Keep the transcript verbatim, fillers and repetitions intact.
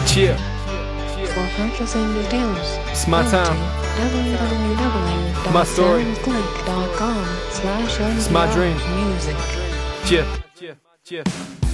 Chill. For purchasing details, It's my go time. to w w w My dot story. soundsclick dot com slash It's my dream. music. Chill. Chill. Chill.